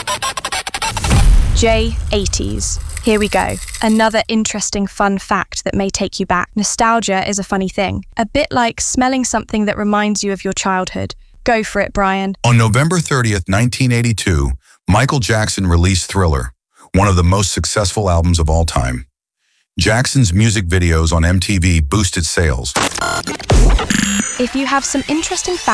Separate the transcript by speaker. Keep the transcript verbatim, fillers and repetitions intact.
Speaker 1: J eighties. Here we go. Another interesting fun fact that may take you back. Nostalgia is a funny thing. A bit like smelling something that reminds you of your childhood. Go for it, Brian.
Speaker 2: On November thirtieth, nineteen eighty-two, Michael Jackson released Thriller, one of the most successful albums of all time. Jackson's music videos on M T V boosted sales.
Speaker 1: If you have some interesting facts